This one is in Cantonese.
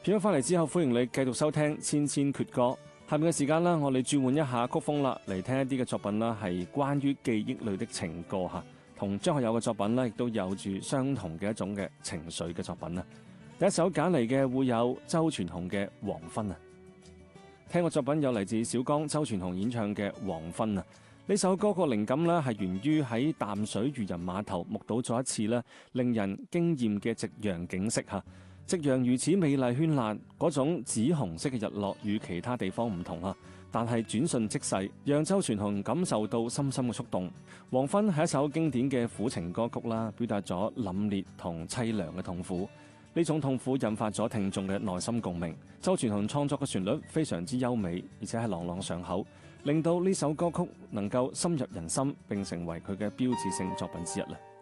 片咗翻嚟之後，歡迎你繼續收聽千千闕歌。下面嘅時間啦，我哋轉換一下曲風啦，嚟聽一啲嘅作品啦，係關於記憶裏的情歌吓，同張學友嘅作品呢，亦都有住相同嘅一種嘅情緒嘅作品啦。第一首揀嚟嘅會有周傳雄嘅《黃昏》啊。聽個作品有嚟自小剛周傳雄演唱嘅《黃昏》啊。呢首歌個靈感呢，係源於喺淡水漁人碼頭目睹咗一次呢令人驚豔嘅夕陽景色吓。夕陽如此美麗絢爛，嗰種紫紅色嘅日落與其他地方唔同啊，但係轉瞬即逝，讓周傳雄感受到深深嘅觸動。黃昏係一首經典嘅苦情歌曲啦，表達咗凜冽同凄涼嘅痛苦。呢種痛苦引發咗聽眾嘅內心共鳴。周傳雄創作嘅旋律非常之優美，而且係朗朗上口，令到呢首歌曲能夠深入人心，並成為佢嘅標誌性作品之一啦。